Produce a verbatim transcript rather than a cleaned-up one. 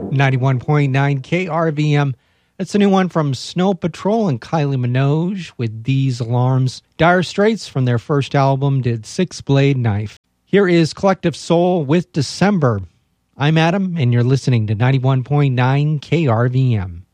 ninety-one point nine K R V M. That's a new one from Snow Patrol and Kylie Minogue with These Alarms. Dire Straits from their first album did Six Blade Knife. Here is Collective Soul with December. I'm Adam, and you're listening to ninety-one point nine K R V M.